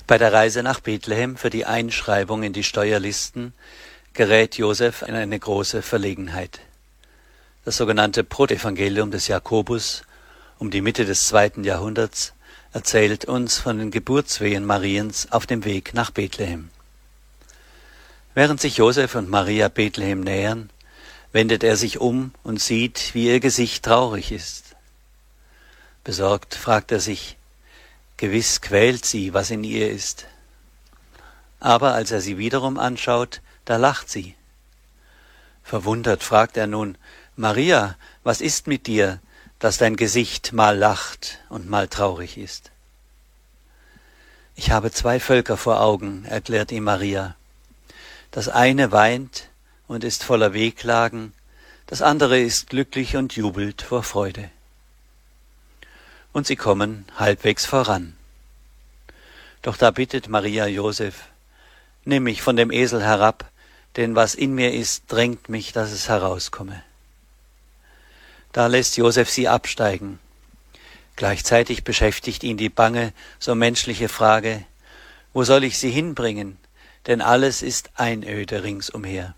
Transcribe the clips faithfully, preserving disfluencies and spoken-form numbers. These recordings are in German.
Bei der Reise nach Bethlehem für die Einschreibung in die Steuerlisten gerät Josef in eine große Verlegenheit. Das sogenannte Brotevangelium des Jakobus um die Mitte des zweiten Jahrhunderts erzählt uns von den Geburtswehen Mariens auf dem Weg nach Bethlehem. Während sich Josef und Maria Bethlehem nähern, wendet er sich um und sieht, wie ihr Gesicht traurig ist. Besorgt fragt er sich, gewiss quält sie, was in ihr ist. Aber als er sie wiederum anschaut, da lacht sie. Verwundert fragt er nun, Maria, was ist mit dir, dass dein Gesicht mal lacht und mal traurig ist? Ich habe zwei Völker vor Augen, erklärt ihm Maria. Das eine weint und ist voller Wehklagen, das andere ist glücklich und jubelt vor Freude. Und sie kommen halbwegs voran. Doch da bittet Maria Josef, nimm mich von dem Esel herab, denn was in mir ist, drängt mich, dass es herauskomme. Da lässt Josef sie absteigen. Gleichzeitig beschäftigt ihn die bange, so menschliche Frage, wo soll ich sie hinbringen, denn alles ist Einöde ringsumher.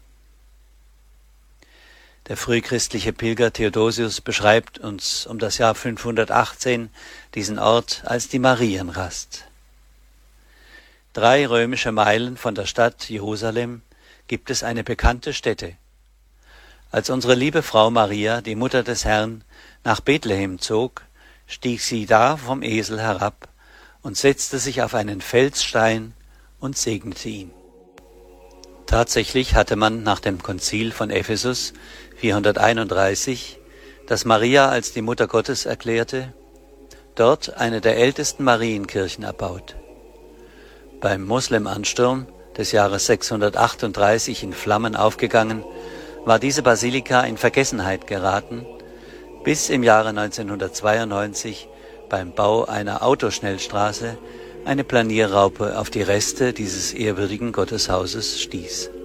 Der frühchristliche Pilger Theodosius beschreibt uns um das Jahr fünfhundertachtzehn diesen Ort als die Marienrast. Drei römische Meilen von der Stadt Jerusalem gibt es eine bekannte Stätte. Als unsere liebe Frau Maria, die Mutter des Herrn, nach Bethlehem zog, stieg sie da vom Esel herab und setzte sich auf einen Felsstein und segnete ihn. Tatsächlich hatte man nach dem Konzil von Ephesus vierhunderteinunddreißig, das Maria als die Mutter Gottes erklärte, dort eine der ältesten Marienkirchen erbaut. Beim Moslemansturm des Jahres sechshundertachtunddreißig in Flammen aufgegangen, war diese Basilika in Vergessenheit geraten, bis im Jahre neunzehnhundertzweiundneunzig beim Bau einer Autoschnellstraße eine Planierraupe auf die Reste dieses ehrwürdigen Gotteshauses stieß.